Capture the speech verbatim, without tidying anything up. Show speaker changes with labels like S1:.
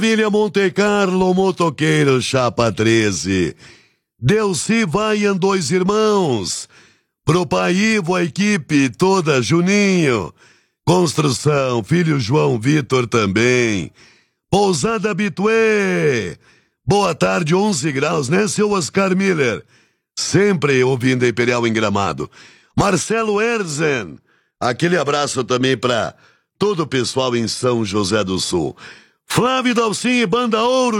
S1: Família Monte Carlo, motoqueiro Chapa treze. Delci Vaian, dois irmãos. Pro Pai Ivo, a equipe toda, Juninho. Construção, filho João Vitor também. Pousada Bituê. Boa tarde, onze graus, né, seu Oscar Miller? Sempre ouvindo a Imperial em Gramado. Marcelo Erzen. Aquele abraço também para todo o pessoal em São José do Sul. Flávio Dalcin e Banda Ouro.